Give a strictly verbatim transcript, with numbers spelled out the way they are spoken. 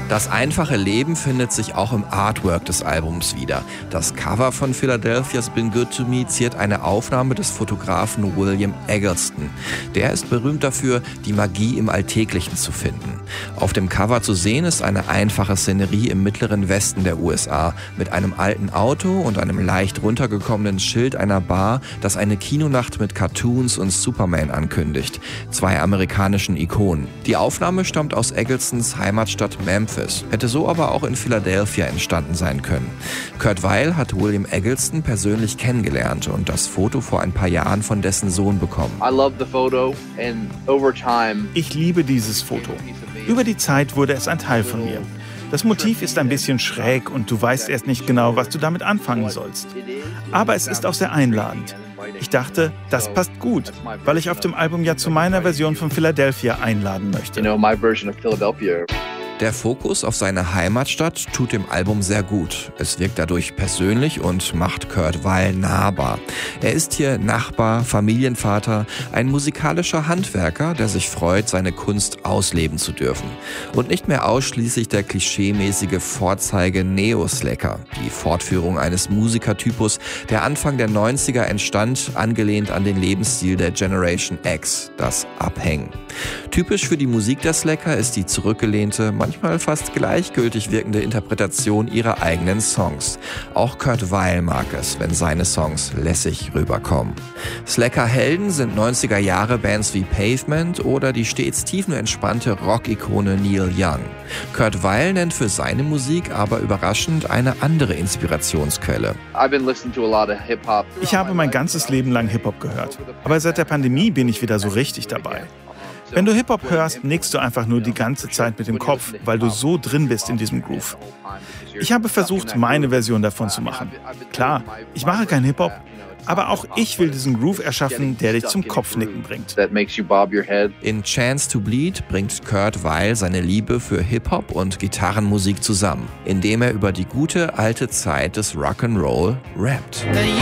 Das einfache Leben findet sich auch im Artwork des Albums wieder. Das Cover von Philadelphia's Been Good to Me ziert eine Aufnahme des Fotografen William Eggleston. Der ist berühmt dafür, die Magie im Alltäglichen zu finden. Auf dem Cover zu sehen ist eine einfache Szenerie im mittleren Westen der U S A mit einem alten Auto und einem leicht runtergekommenen Schild einer Bar, das eine Kinonacht mit Cartoons und Superman ankündigt. Zwei amerikanischen Ikonen. Die Aufnahme stammt aus Egglestons Heimatstadt Memphis, hätte so aber auch in Philadelphia entstanden sein können. Kurt Weill hat William Eggleston persönlich kennengelernt und das Foto vor ein paar Jahren von dessen Sohn bekommen. Ich liebe dieses Foto. Über die Zeit wurde es ein Teil von mir. Das Motiv ist ein bisschen schräg und du weißt erst nicht genau, was du damit anfangen sollst. Aber es ist auch sehr einladend. Ich dachte, das passt gut, weil ich auf dem Album ja zu meiner Version von Philadelphia einladen möchte. Der Fokus auf seine Heimatstadt tut dem Album sehr gut. Es wirkt dadurch persönlich und macht Kurt Weill nahbar. Er ist hier Nachbar, Familienvater, ein musikalischer Handwerker, der sich freut, seine Kunst ausleben zu dürfen. Und nicht mehr ausschließlich der klischeemäßige Vorzeige-Neo-Slacker, die Fortführung eines Musikertypus, der Anfang der neunziger entstand, angelehnt an den Lebensstil der Generation X, das Abhängen. Typisch für die Musik der Slacker ist die zurückgelehnte, manchmal fast gleichgültig wirkende Interpretation ihrer eigenen Songs. Auch Kurt Weill mag es, wenn seine Songs lässig rüberkommen. Slacker-Helden sind neunziger Jahre Bands wie Pavement oder die stets tiefenentspannte Rock-Ikone Neil Young. Kurt Weill nennt für seine Musik aber überraschend eine andere Inspirationsquelle. Ich habe mein ganzes Leben lang Hip-Hop gehört, aber seit der Pandemie bin ich wieder so richtig dabei. Wenn du Hip-Hop hörst, nickst du einfach nur die ganze Zeit mit dem Kopf, weil du so drin bist in diesem Groove. Ich habe versucht, meine Version davon zu machen. Klar, ich mache kein Hip-Hop, aber auch ich will diesen Groove erschaffen, der dich zum Kopfnicken bringt. In Chance to Bleed bringt Kurt Weill seine Liebe für Hip-Hop und Gitarrenmusik zusammen, indem er über die gute alte Zeit des Rock'n'Roll rappt.